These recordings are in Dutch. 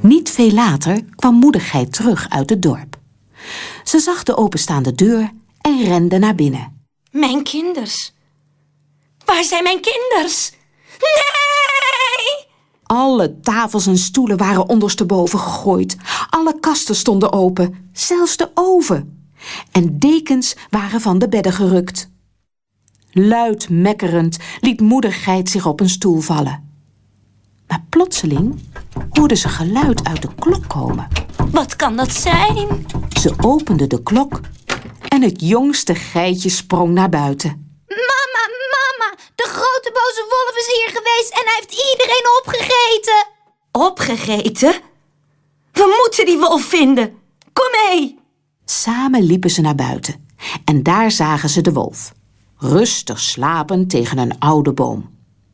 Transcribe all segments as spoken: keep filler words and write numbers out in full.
Niet veel later kwam moeder Geit terug uit het dorp. Ze zag de openstaande deur en rende naar binnen. Mijn kinders. Waar zijn mijn kinders? Nee! Alle tafels en stoelen waren ondersteboven gegooid. Alle kasten stonden open, zelfs de oven. En dekens waren van de bedden gerukt. Luid mekkerend liet moeder Geit zich op een stoel vallen. Maar plotseling hoorde ze geluid uit de klok komen. Wat kan dat zijn? Ze opende de klok en het jongste geitje sprong naar buiten. Mama, mama, de grote boze wolf is hier geweest en hij heeft iedereen opgegeten. Opgegeten? We moeten die wolf vinden. Kom mee. Samen liepen ze naar buiten en daar zagen ze de wolf, rustig slapend tegen een oude boom.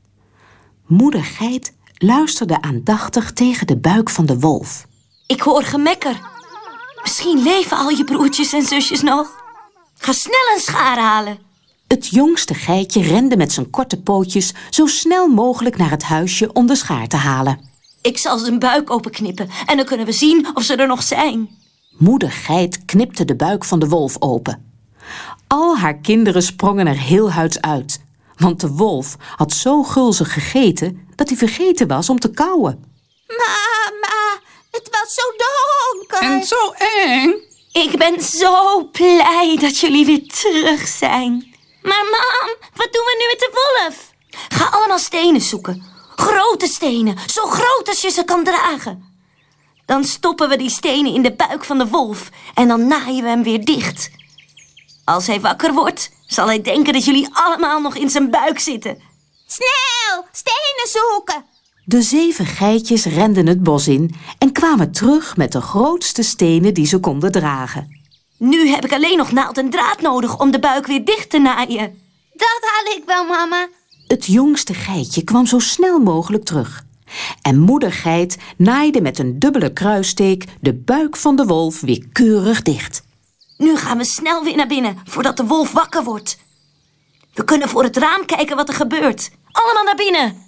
Moeder Geit luisterde aandachtig tegen de buik van de wolf. Ik hoor gemekker. Misschien leven al je broertjes en zusjes nog. Ga snel een schaar halen. Het jongste geitje rende met zijn korte pootjes zo snel mogelijk naar het huisje om de schaar te halen. Ik zal zijn buik openknippen en dan kunnen we zien of ze er nog zijn. Moeder Geit knipte de buik van de wolf open. Al haar kinderen sprongen er heel huids uit, want de wolf had zo gulzig gegeten dat hij vergeten was om te kauwen. Mama, het was zo donker. En zo eng. Ik ben zo blij dat jullie weer terug zijn. Maar mam, wat doen we nu met de wolf? Ga allemaal stenen zoeken. Grote stenen, zo groot als je ze kan dragen. Dan stoppen we die stenen in de buik van de wolf en dan naaien we hem weer dicht. Als hij wakker wordt, zal hij denken dat jullie allemaal nog in zijn buik zitten. Snel, stenen zoeken. De zeven geitjes renden het bos in en kwamen terug met de grootste stenen die ze konden dragen. Nu heb ik alleen nog naald en draad nodig om de buik weer dicht te naaien. Dat haal ik wel, mama. Het jongste geitje kwam zo snel mogelijk terug. En moeder Geit naaide met een dubbele kruissteek de buik van de wolf weer keurig dicht. Nu gaan we snel weer naar binnen, voordat de wolf wakker wordt. We kunnen voor het raam kijken wat er gebeurt. Allemaal naar binnen.